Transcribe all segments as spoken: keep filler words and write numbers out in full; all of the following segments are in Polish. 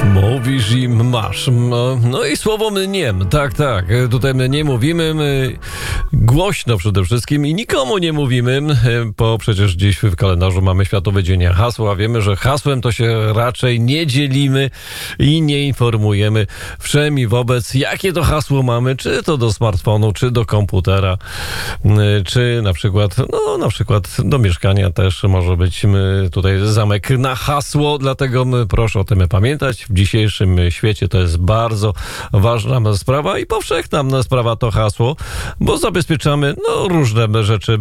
Mówisz i masz. No, no i słowo mniem. Tak, tak. Tutaj my nie mówimy my głośno przede wszystkim i nikomu nie mówimy, bo przecież dziś w kalendarzu mamy Światowy Dzień Hasła. Wiemy, że hasłem to się raczej nie dzielimy i nie informujemy wszemi wobec, jakie to hasło mamy, czy to do smartfonu, czy do komputera, czy na przykład, no na przykład do mieszkania też może być tutaj zamek na hasło, dlatego proszę o tym pamiętać. W dzisiejszym świecie to jest bardzo ważna sprawa i powszechna sprawa to hasło, bo zabezpieczamy no, różne rzeczy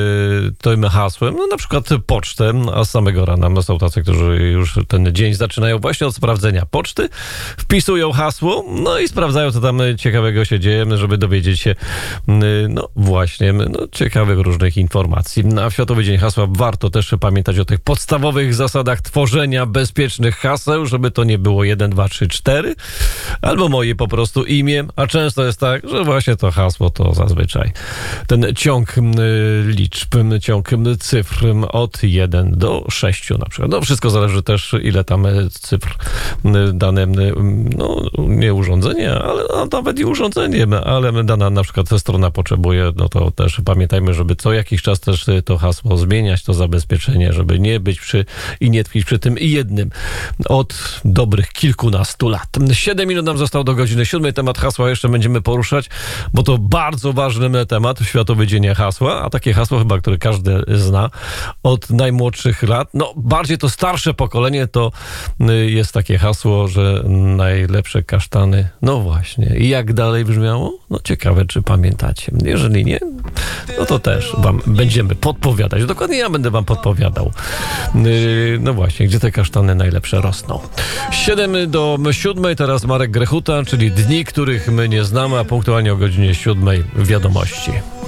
tym hasłem, no, na przykład pocztę, a z samego rana są tacy, którzy już ten dzień zaczynają właśnie od sprawdzenia poczty, wpisują hasło, no i sprawdzają, co tam ciekawego się dzieje, żeby dowiedzieć się no właśnie no, ciekawych różnych informacji. A w Światowy Dzień Hasła warto też pamiętać o tych podstawowych zasadach tworzenia bezpiecznych haseł, żeby to nie było jeden, dwa, trzy, cztery, albo moje po prostu imię, a często jest tak, że właśnie to hasło to zazwyczaj ten ciąg liczb, ciąg cyfr od jeden do sześciu na przykład. No wszystko zależy też, ile tam cyfr dane, no nie urządzenie, ale no, nawet i urządzenie, ale dana na przykład strona potrzebuje, no to też pamiętajmy, żeby co jakiś czas też to hasło zmieniać, to zabezpieczenie, żeby nie być przy i nie tkwić przy tym jednym od dobrych kilkunastu lat. Siedem minut nam zostało do godziny siódmej. Temat hasła jeszcze będziemy poruszać, bo to bardzo ważny temat, Światowy Dzień Hasła, a takie hasło chyba, które każdy zna od najmłodszych lat. No bardziej to starsze pokolenie to jest takie hasło, że najlepsze kasztany. No właśnie. I jak dalej brzmiało? No ciekawe, czy pamiętacie. Jeżeli nie, no to też wam będziemy podpowiadać. Dokładnie ja będę wam podpowiadał. No właśnie, gdzie te kasztany najlepsze rosną. Siedem do siódmej, teraz Marek Grechuta, czyli dni, których my nie znamy, a punktualnie o godzinie siódmej wiadomości.